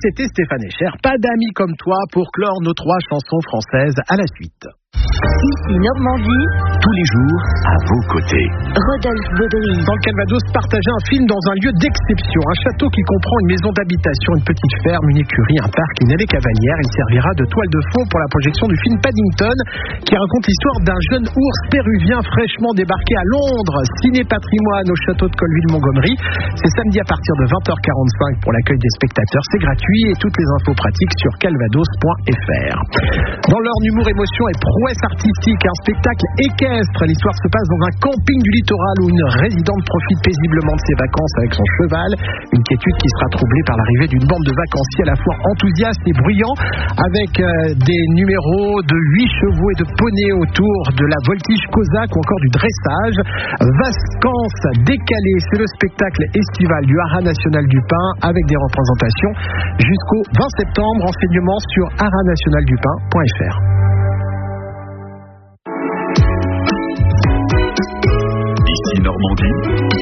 c'était Stéphane Echer. Pas d'amis comme toi pour clore nos 3 chansons françaises à la suite. Ici Normandie, tous les jours à vos côtés. Rodolphe Baudry. Dans le Calvados, partager un film dans un lieu d'exception. Un château qui comprend une maison d'habitation, une petite ferme, une écurie, un parc, une allée cavalière. Il servira de toile de fond pour la projection du film Paddington, qui raconte l'histoire d'un jeune ours péruvien fraîchement débarqué à Londres. Ciné Patrimoine au château de Colville-Montgomery. C'est samedi à partir de 20h45 pour l'accueil des spectateurs. C'est gratuit et toutes les infos pratiques sur calvados.fr. Dans l'heure humour, émotion et prouesse artistique, un spectacle équestre. L'histoire se passe dans un camping du littoral où une résidente profite paisiblement de ses vacances avec son cheval. Une quiétude qui sera troublée par l'arrivée d'une bande de vacanciers à la fois enthousiastes et bruyants, avec des numéros de 8 chevaux et de poneys autour de la voltige cosaque ou encore du dressage. Vacances décalées, c'est le spectacle estival du Haras National du Pin avec des représentations jusqu'au 20 septembre. Renseignements sur harasnationaldupin.fr. Ici Normandie.